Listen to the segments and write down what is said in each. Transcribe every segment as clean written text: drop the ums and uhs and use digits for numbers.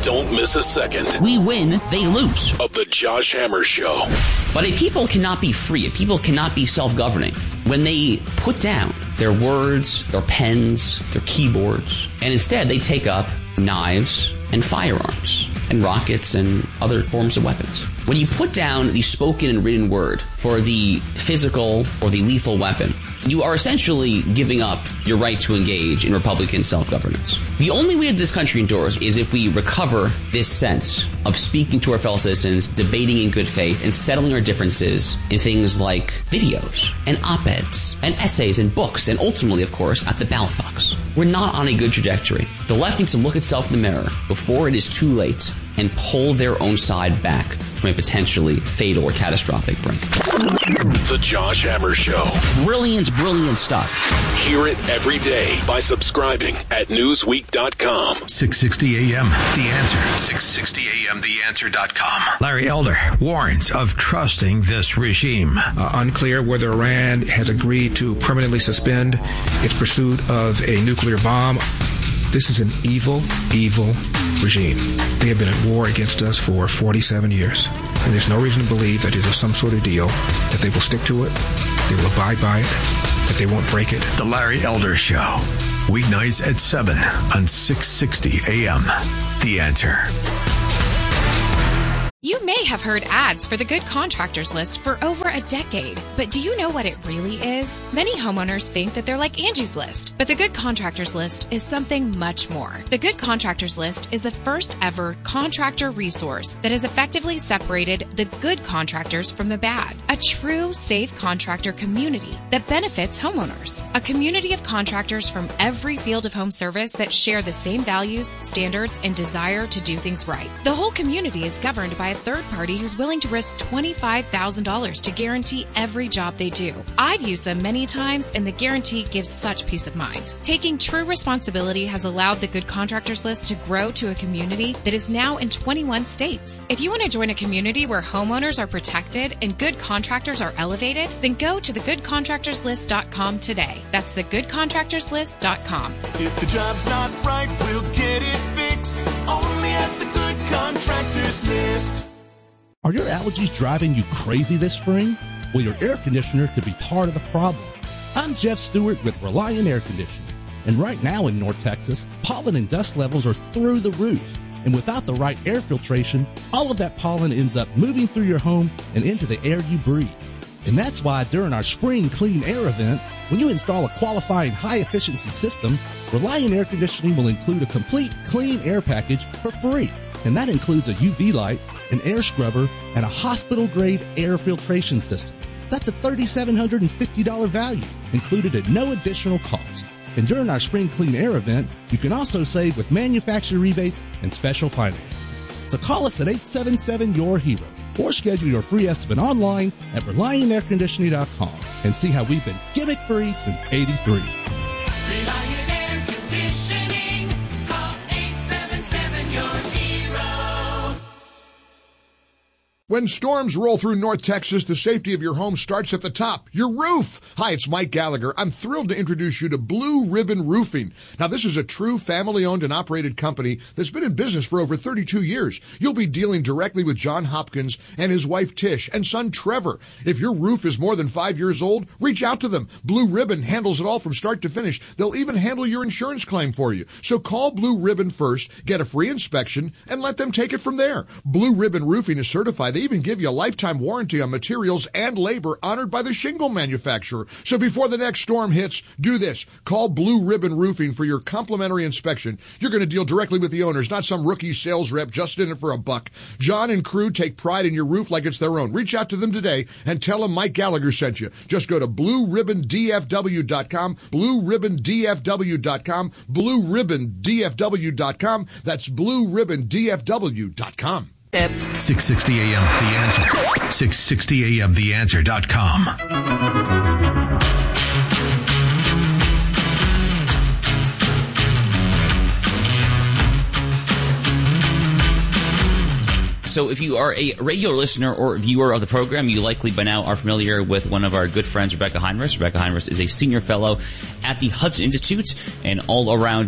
Don't miss a second. We win, they lose. Of the Josh Hammer Show. But a people cannot be free. A people cannot be self-governing. When they put down their words, their pens, their keyboards, and instead they take up knives and firearms and rockets and other forms of weapons. When you put down the spoken and written word for the physical or the lethal weapon, you are essentially giving up your right to engage in Republican self-governance. The only way that this country endures is if we recover this sense of speaking to our fellow citizens, debating in good faith, and settling our differences in things like videos and op-eds and essays and books, and ultimately, of course, at the ballot box. We're not on a good trajectory. The left needs to look itself in the mirror before it is too late and pull their own side back from a potentially fatal or catastrophic brink. The Josh Hammer Show. Brilliant stuff. Hear it every day by subscribing at Newsweek.com. 660 AM, The Answer. 660 AM, TheAnswer.com. Larry Elder warns of trusting this regime. Unclear whether Iran has agreed to permanently suspend its pursuit of a nuclear bomb. This is an evil, evil regime. They have been at war against us for 47 years. And there's no reason to believe that it is some sort of deal, that they will stick to it, they will abide by it, that they won't break it. The Larry Elder Show. Weeknights at 7 on 660 AM. The Answer. You may have heard ads for the Good Contractors List for over a decade, but do you know what it really is? Many homeowners think that they're like Angie's List, but the Good Contractors List is something much more. The Good Contractors List is the first ever contractor resource that has effectively separated the good contractors from the bad. A true safe contractor community that benefits homeowners. A community of contractors from every field of home service that share the same values, standards, and desire to do things right. The whole community is governed by a third party who's willing to risk $25,000 to guarantee every job they do. I've used them many times, and the guarantee gives such peace of mind. Taking true responsibility has allowed the Good Contractors List to grow to a community that is now in 21 states. If you want to join a community where homeowners are protected and good contractors are elevated, then go to thegoodcontractorslist.com today. That's thegoodcontractorslist.com. If the job's not right, we'll get it fixed. Only at the Good Contractors List. Are your allergies driving you crazy this spring? Well, your air conditioner could be part of the problem. I'm Jeff Stewart with Reliant Air Conditioning. And right now in North Texas, pollen and dust levels are through the roof. And without the right air filtration, all of that pollen ends up moving through your home and into the air you breathe. And that's why during our Spring Clean Air event, when you install a qualifying high-efficiency system, Reliant Air Conditioning will include a complete clean air package for free. And that includes a UV light, an air scrubber, and a hospital-grade air filtration system. That's a $3,750 value, included at no additional cost. And during our Spring Clean Air event, you can also save with manufacturer rebates and special financing. So call us at 877-YOUR-HERO or schedule your free estimate online at ReliantAirConditioning.com and see how we've been gimmick-free since '83. Reliant Air Conditioning. Call 877-YOUR-HERO. When storms roll through North Texas, the safety of your home starts at the top, your roof. Hi, it's Mike Gallagher. I'm thrilled to introduce you to Blue Ribbon Roofing. Now, this is a true family-owned and operated company that's been in business for over 32 years. You'll be dealing directly with John Hopkins and his wife Tish and son Trevor. If your roof is more than 5 years old, reach out to them. Blue Ribbon handles it all from start to finish. They'll even handle your insurance claim for you. So call Blue Ribbon first, get a free inspection, and let them take it from there. Blue Ribbon Roofing is certified. They even give you a lifetime warranty on materials and labor honored by the shingle manufacturer. So before the next storm hits, do this. Call Blue Ribbon Roofing for your complimentary inspection. You're going to deal directly with the owners, not some rookie sales rep just in it for a buck. John and crew take pride in your roof like it's their own. Reach out to them today and tell them Mike Gallagher sent you. Just go to BlueRibbonDFW.com, BlueRibbonDFW.com, BlueRibbonDFW.com. That's BlueRibbonDFW.com. 660 AM, The Answer. 660 AM, TheAnswer.com. So if you are a regular listener or viewer of the program, you likely by now are familiar with one of our good friends, Rebecca Heinrichs. Rebecca Heinrichs is a senior fellow at the Hudson Institute and all-around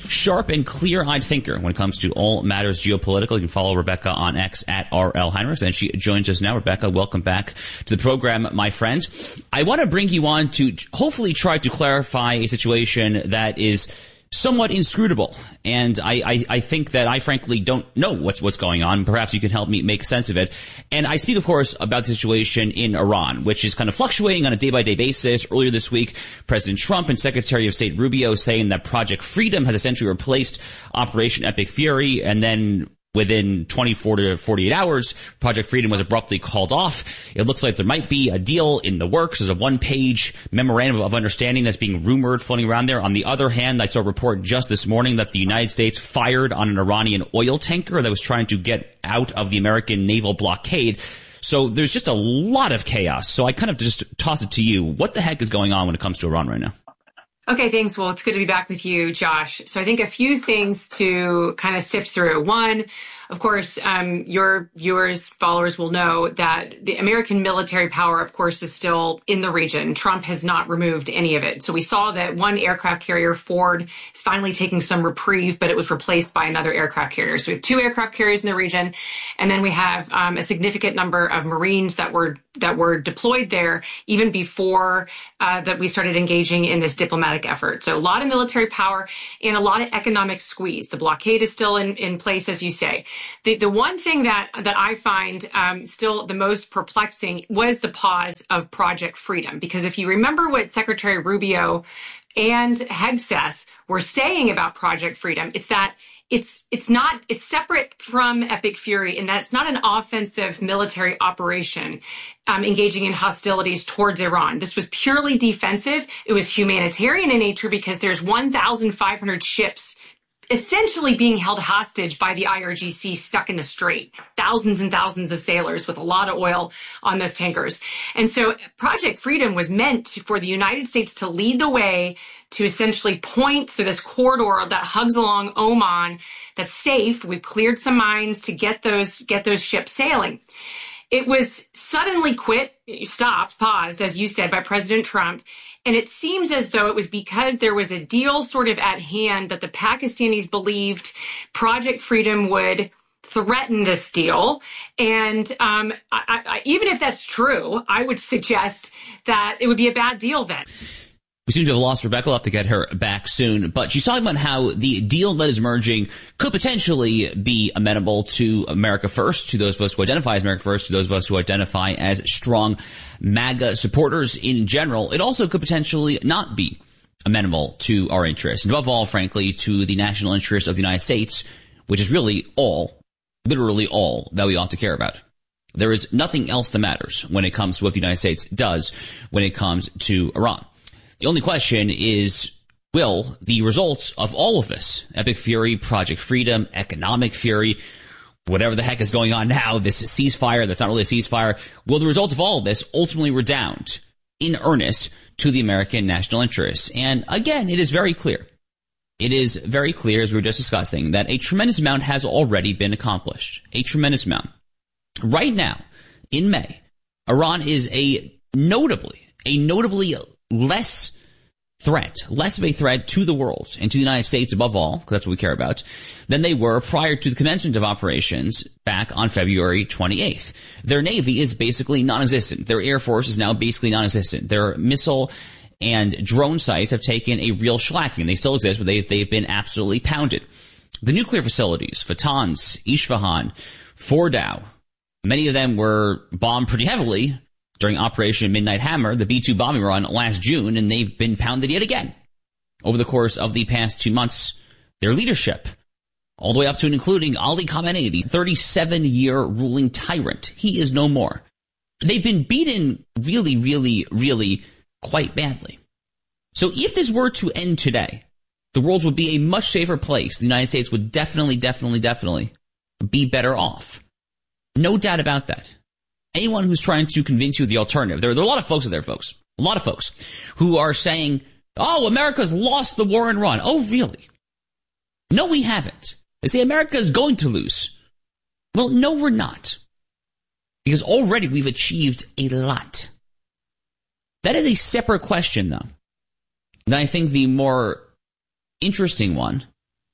sharp and clear-eyed thinker when it comes to all matters geopolitical. You can follow Rebecca on X at RL Heinrichs, and she joins us now. Rebecca, welcome back to the program, my friend. I want to bring you on to hopefully try to clarify a situation that is somewhat inscrutable, and I think that I frankly don't know what's going on. Perhaps you can help me make sense of it. And I speak, of course, about the situation in Iran, which is kind of fluctuating on a day-by-day basis. Earlier this week, President Trump and Secretary of State Rubio saying that Project Freedom has essentially replaced Operation Epic Fury, and then within 24 to 48 hours, Project Freedom was abruptly called off. It looks like there might be a deal in the works. There's a one-page memorandum of understanding that's being rumored floating around there. On the other hand, I saw a report just this morning that the United States fired on an Iranian oil tanker that was trying to get out of the American naval blockade. So there's just a lot of chaos. So I kind of just toss it to you. What the heck is going on when it comes to Iran right now? Okay, thanks. Well, it's good to be back with you, Josh. So I think a few things to kind of sift through. One, of course, your viewers, followers will know that the American military power, of course, is still in the region. Trump has not removed any of it. So we saw that one aircraft carrier, Ford, is finally taking some reprieve, but it was replaced by another aircraft carrier. So we have 2 aircraft carriers in the region, and then we have a significant number of Marines that were deployed there even before that we started engaging in this diplomatic effort. So a lot of military power and a lot of economic squeeze. The blockade is still in place, as you say. The one thing that I find still the most perplexing was the pause of Project Freedom, because if you remember what Secretary Rubio and Hegseth were saying about Project Freedom, it's that it's separate from Epic Fury in that it's not an offensive military operation engaging in hostilities towards Iran. This was purely defensive. It was humanitarian in nature because there's 1,500 ships essentially being held hostage by the IRGC stuck in the strait. Thousands and thousands of sailors with a lot of oil on those tankers. And so Project Freedom was meant for the United States to lead the way, to essentially point through this corridor that hugs along Oman that's safe. We've cleared some mines to get those ships sailing. It was suddenly stopped, paused, as you said, by President Trump. And it seems as though it was because there was a deal sort of at hand that the Pakistanis believed Project Freedom would threaten this deal. And even if that's true, I would suggest that it would be a bad deal then. We seem to have lost Rebecca. We'll have to get her back soon. But she's talking about how the deal that is emerging could potentially be amenable to America First, to those of us who identify as America First, to those of us who identify as strong MAGA supporters in general. It also could potentially not be amenable to our interests, and above all, frankly, to the national interest of the United States, which is really all, literally all, that we ought to care about. There is nothing else that matters when it comes to what the United States does when it comes to Iran. The only question is, will the results of all of this, Epic Fury, Project Freedom, Economic Fury, whatever the heck is going on now, this ceasefire that's not really a ceasefire, will the results of all of this ultimately redound in earnest to the American national interests? And again, it is very clear. It is very clear, as we were just discussing, that a tremendous amount has already been accomplished. A tremendous amount. Right now, in May, Iran is a notably less of a threat to the world and to the United States above all, because that's what we care about, than they were prior to the commencement of operations back on February 28th. Their Navy is basically non-existent. Their Air Force is now basically non-existent. Their missile and drone sites have taken a real shellacking. They still exist, but they've been absolutely pounded. The nuclear facilities, Natanz, Isfahan, Fordow, many of them were bombed pretty heavily during Operation Midnight Hammer, the B-2 bombing run last June, and they've been pounded yet again over the course of the past 2 months. Their leadership, all the way up to and including Ali Khamenei, the 37-year ruling tyrant, he is no more. They've been beaten really, really, really quite badly. So if this were to end today, the world would be a much safer place. The United States would definitely be better off. No doubt about that. Anyone who's trying to convince you of the alternative, there are a lot of folks out there, folks, a lot of folks who are saying, oh, America's lost the war in Iran. Oh, really? No, we haven't. They say America is going to lose. Well, no, we're not. Because already we've achieved a lot. That is a separate question, though. And I think the more interesting one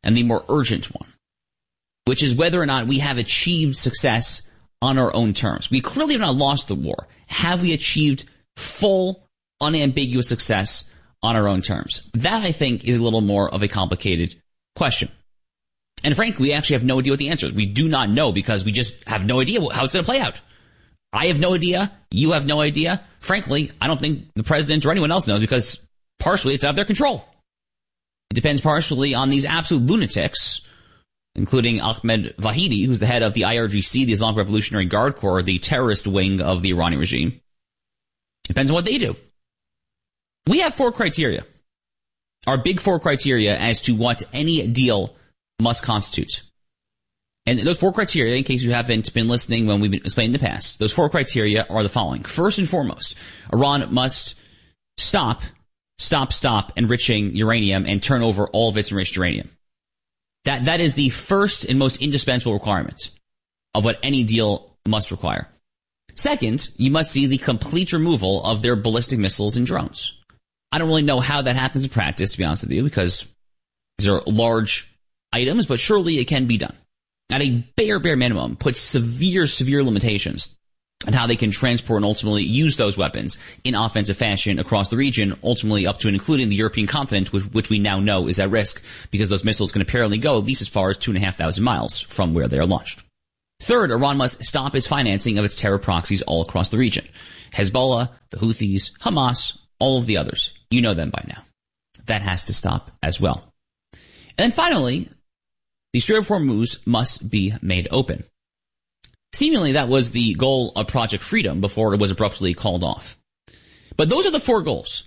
and the more urgent one, which is whether or not we have achieved success on our own terms. We clearly have not lost the war. Have we achieved full, unambiguous success on our own terms? That, I think, is a little more of a complicated question. And frankly, we actually have no idea what the answer is. We do not know because we just have no idea how it's going to play out. I have no idea. You have no idea. Frankly, I don't think the president or anyone else knows because partially it's out of their control. It depends partially on these absolute lunatics, including Ahmed Vahidi, who's the head of the IRGC, the Islamic Revolutionary Guard Corps, the terrorist wing of the Iranian regime. It depends on what they do. We have 4 criteria. Our big 4 criteria as to what any deal must constitute. And those 4 criteria, in case you haven't been listening when we've been explaining in the past, those 4 criteria are the following. First and foremost, Iran must stop enriching uranium and turn over all of its enriched uranium. That is the first and most indispensable requirement of what any deal must require. Second, you must see the complete removal of their ballistic missiles and drones. I don't really know how that happens in practice, to be honest with you, because these are large items, but surely it can be done. At a bare minimum, put severe limitations on how they can transport and ultimately use those weapons in offensive fashion across the region, ultimately up to and including the European continent, which we now know is at risk because those missiles can apparently go at least as far as 2,500 miles from where they are launched. Third, Iran must stop its financing of its terror proxies all across the region. Hezbollah, the Houthis, Hamas, all of the others. You know them by now. That has to stop as well. And then finally, the Strait of Hormuz must be made open. Seemingly, that was the goal of Project Freedom before it was abruptly called off. But those are the 4 goals.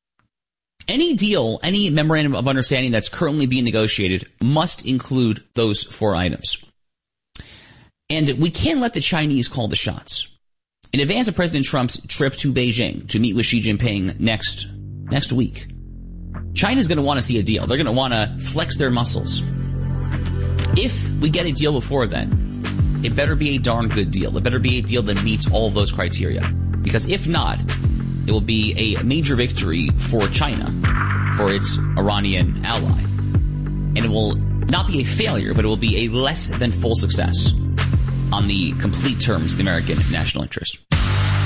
Any deal, any memorandum of understanding that's currently being negotiated must include those 4 items. And we can't let the Chinese call the shots. In advance of President Trump's trip to Beijing to meet with Xi Jinping next week, China's going to want to see a deal. They're going to want to flex their muscles. If we get a deal before then, it better be a darn good deal. It better be a deal that meets all of those criteria. Because if not, it will be a major victory for China, for its Iranian ally. And it will not be a failure, but it will be a less than full success on the complete terms of the American national interest.